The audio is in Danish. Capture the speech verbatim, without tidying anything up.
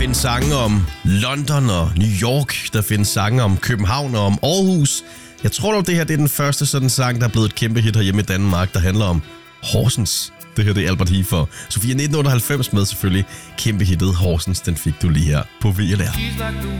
findes sange om London og New York. Der findes sange om København og om Aarhus. Jeg tror dog, det her det er den første sådan sang, der er blevet et kæmpe hit herhjemme i Danmark, der handler om Horsens. Det her det er Albert Heifer. Sofia nitten otteoghalvfems med selvfølgelig. Kæmpe hittet Horsens, den fik du lige her på V L R.